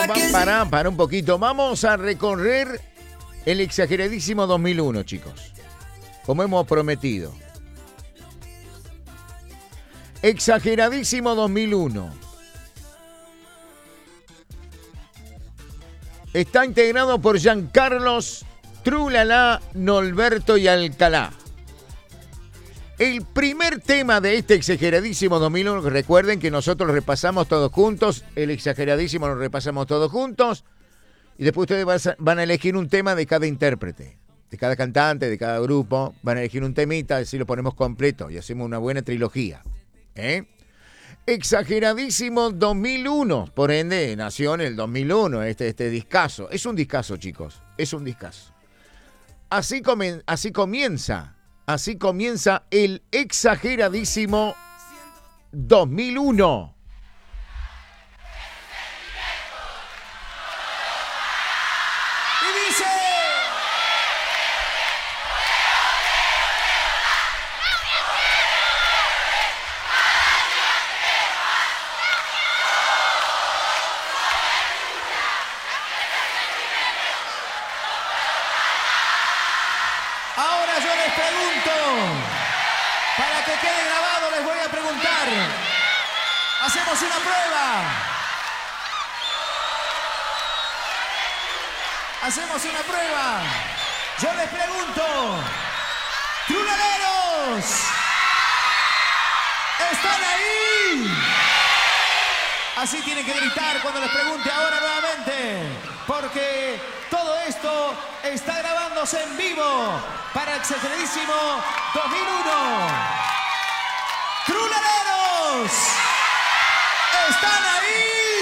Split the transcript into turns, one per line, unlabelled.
Para un poquito. Vamos a recorrer el exageradísimo 2001, chicos. Como hemos prometido. Exageradísimo 2001. Está integrado por Giancarlos, Trulala, Norberto y Alcalá. El primer tema de este exageradísimo 2001, recuerden que nosotros repasamos todos juntos, el exageradísimo lo repasamos todos juntos, y después ustedes van a elegir un tema de cada intérprete, de cada cantante, de cada grupo, van a elegir un temita, así lo ponemos completo y hacemos una buena trilogía. Exageradísimo 2001, por ende nació en el 2001 este discazo. Es un discazo, chicos, es un discazo. Así comienza el exageradísimo 2001.
Y dice... Ahora yo les pregunto, para que quede grabado les voy a preguntar. Hacemos una prueba. Hacemos una prueba. Yo les pregunto, ¡trulaleros! ¿Están ahí? Así tienen que gritar cuando les pregunte ahora nuevamente, porque todo esto está grabándose en vivo para el exageradísimo 2001. ¡Trulaleros! ¿Están ahí?